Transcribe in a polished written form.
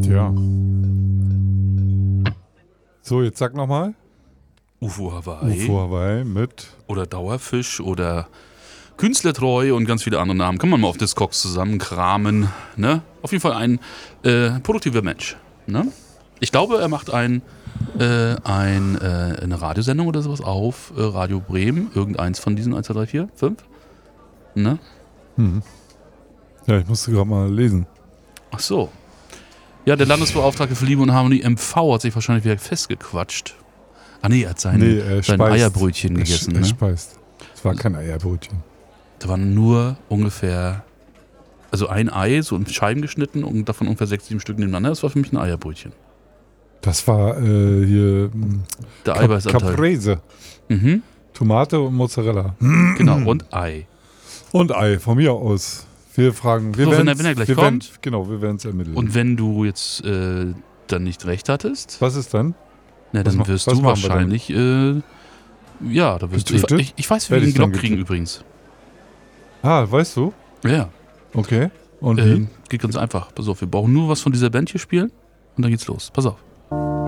Tja. So, jetzt sag nochmal. UFO Hawaii. UFO Hawaii mit... Oder Dauerfisch oder Künstlertreu und ganz viele andere Namen. Kann man mal auf Discogs zusammenkramen. Ne? Auf jeden Fall ein produktiver Mensch. Ne? Ich glaube, er macht eine Radiosendung oder sowas auf Radio Bremen. Irgendeins von diesen 1, 2, 3, 4, 5. Ne? Ja, ich musste gerade mal lesen. Ach so. Ja, der Landesbeauftragte für Liebe und Harmonie MV hat sich wahrscheinlich wieder festgequatscht. Ah nee, er hat sein Eierbrötchen gegessen. Er speist. Es war kein Eierbrötchen. Da waren nur ungefähr, also ein Ei, so in Scheiben geschnitten und davon ungefähr 6, 7 Stück nebeneinander. Das war für mich ein Eierbrötchen. Das war hier der Eiweißanteil. Caprese. Mhm. Tomate und Mozzarella. Genau, und Ei. Und Ei, von mir aus. Wir fragen, so, wenn er gleich kommt. Wir werden es ermitteln. Und wenn du jetzt dann nicht recht hattest. Was ist dann? Na, dann wirst du wahrscheinlich, da wirst du. Ich weiß, wie wir den Glock kriegen übrigens. Ah, weißt du? Ja. Okay. Und wie? Geht ganz einfach. Pass auf, wir brauchen nur was von dieser Band hier spielen und dann geht's los. Pass auf.